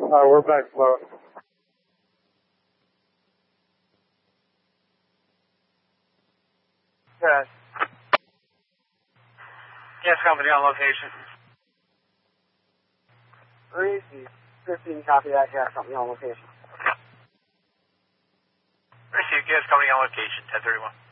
We're back slow. Good. Gas company on location. 315, copy that, gas company on location. Receive gas company on location, 1031.